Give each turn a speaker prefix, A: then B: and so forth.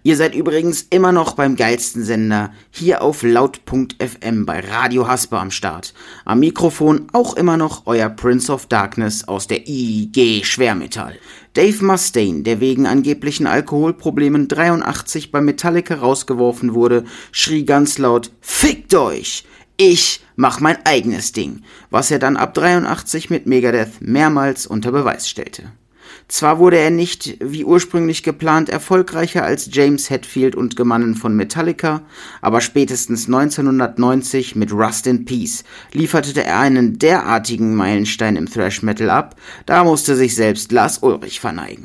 A: Ihr seid übrigens immer noch beim geilsten Sender, hier auf laut.fm bei Radio Hasper am Start. Am Mikrofon auch immer noch euer Prince of Darkness aus der IG Schwermetall. Dave Mustaine, der wegen angeblichen Alkoholproblemen 83 bei Metallica rausgeworfen wurde, schrie ganz laut: "Fickt euch! Ich mach mein eigenes Ding", was er dann ab 83 mit Megadeth mehrmals unter Beweis stellte. Zwar wurde er nicht, wie ursprünglich geplant, erfolgreicher als James Hetfield und Gemannen von Metallica, aber spätestens 1990 mit Rust in Peace lieferte er einen derartigen Meilenstein im Thrash Metal ab, da musste sich selbst Lars Ulrich verneigen.